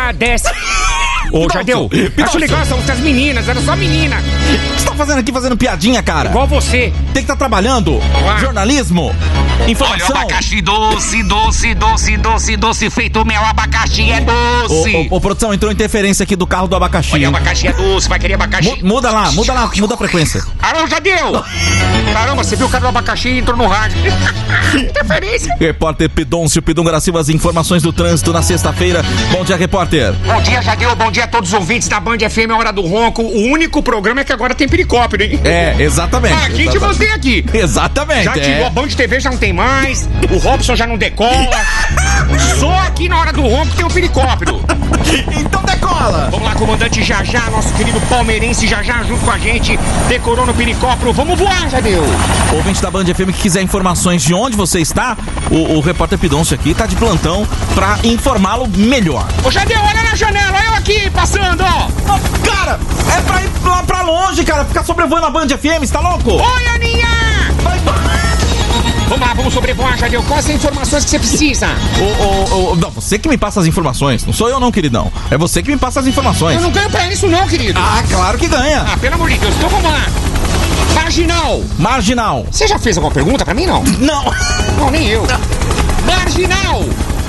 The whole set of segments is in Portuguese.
desce. Ô, Jadeu, acho legal, são as meninas, era só menina. O que você tá fazendo aqui, fazendo piadinha, cara? Igual você. Tem que estar trabalhando. Jornalismo, informação. Olha o abacaxi doce, doce, doce, doce, doce, feito mel, abacaxi é doce. Ô, produção, entrou interferência aqui do carro do abacaxi. Olha, o abacaxi é doce, vai querer abacaxi. Muda a frequência. Alô, Jadeu! Caramba, você viu o cara do abacaxi e entrou no rádio. Interferência. Repórter Pidoncio Pidungaraciva, as informações do trânsito na sexta-feira. Bom dia, repórter. Bom dia, Jadeu, bom dia a todos os ouvintes da Band FM, a Hora do Ronco. O único programa é que agora tem pericópio, hein? É, exatamente. Aqui te mantém aqui. Exatamente. Já tirou a Band TV, já não tem mais. O Robson já não decola. Só aqui na Hora do Ronco tem um pericóptero. Então decola. Vamos lá, comandante Jajá, nosso querido palmeirense Jajá, junto com a gente, decorou no pericóptero. Vamos voar, Jadeu. Ouvinte da Band FM que quiser informações de onde você está, o repórter Pidoncio aqui tá de plantão pra informá-lo melhor. Ô, Jadeu, olha na janela, eu aqui, passando, ó. Cara, é pra ir lá pra longe, cara, ficar sobrevoando a Band FM, você tá louco? Oi, Aninha! Vamos lá, vamos sobrevoar, Jadeu. Quais são as informações que você precisa? Não, você que me passa as informações. Não sou eu não, queridão. É você que me passa as informações. Eu não ganho pra isso não, querido. Ah, claro que ganha. Ah, pelo amor de Deus. Então vamos lá. Marginal. Você já fez alguma pergunta pra mim, não? Não. Não, nem eu. Marginal.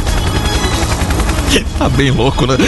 Tá bem louco, né?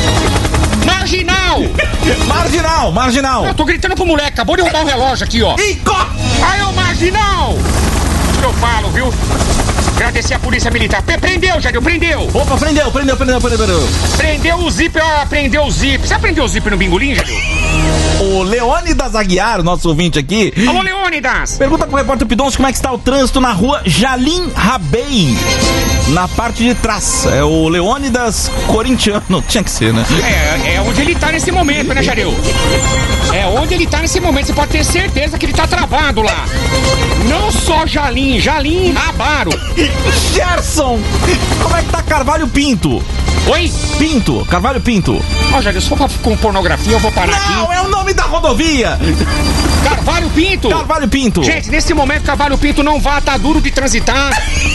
Marginal. Eu tô gritando pro moleque. Acabou de roubar o relógio aqui, ó. Aí, ô Marginal. Que eu falo, viu? Agradecer a polícia militar. Prendeu, Jadeu, prendeu. Opa, prendeu. Prendeu o zíper, ó, prendeu o zíper. Você aprendeu o zíper no bingolim, Jadeu? O Leônidas Aguiar, nosso ouvinte aqui. Alô, Leônidas. Pergunta pro repórter Pidoncio como é que está o trânsito na rua Jalim Rabei, na parte de trás. É o Leônidas corintiano. Tinha que ser, né? É onde ele tá nesse momento, né, Jadeu? É onde ele tá nesse momento. Você pode ter certeza que ele tá travado lá. Não só Jalim Rabaro. Gerson, como é que tá Carvalho Pinto? Oi? Pinto, Carvalho Pinto. Ó, Jadeu, se for com pornografia eu vou parar aqui. Não, é o nome da rodovia. Carvalho Pinto. Gente, nesse momento Carvalho Pinto não vai, tá duro de transitar.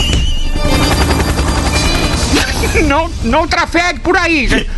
Não trafegue por aí.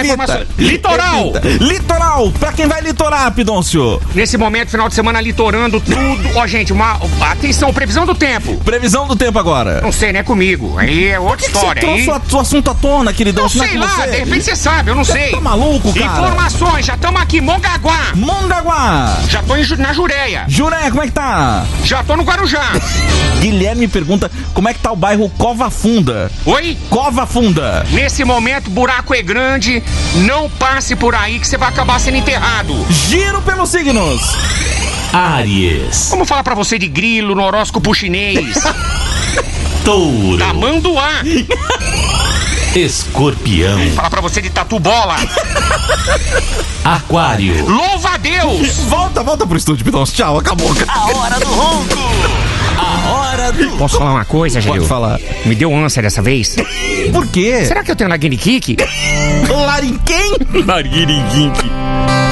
Litoral, pra quem vai litorar, Pidoncio? Nesse momento, final de semana, litorando tudo. Ó, gente, atenção, previsão do tempo. Previsão do tempo agora. Não sei, né, comigo. Aí é outra história. Você trouxe o assunto à tona, queridão? Não sei lá, de repente você sabe, eu não sei. Tá maluco, cara? Informações, já estamos aqui, Mongaguá. Já tô na Jureia. Jureia, como é que tá? Já tô no Guarujá. Guilherme pergunta como é que tá o bairro Cova Funda. Oi? Cova Funda. Nesse momento, buraco é grande, não passe por aí que você vai acabar sendo enterrado. Giro pelos signos. Áries. Vamos falar pra você de grilo no horóscopo chinês. Touro. Tamanduá. Escorpião. Falar pra você de tatu bola. Aquário. Louva a Deus. Volta pro estúdio, Pidoncio. Tchau, acabou. A hora do ronco. A hora do... Posso falar uma coisa, Jadeu? Pode falar. Me deu ânsia dessa vez. Por quê? Será que eu tenho larinquite? Larinquém? Larinquim.